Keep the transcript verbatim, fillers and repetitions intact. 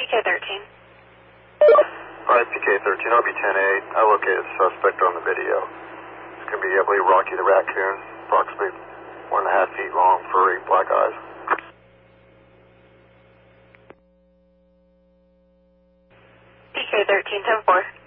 K thirteen. Alright, P K thirteen, R B ten eight. I located the suspect on the video. It's going to be, I believe, Rocky the raccoon, approximately one and a half feet long, furry, black eyes. P K thirteen, ten four.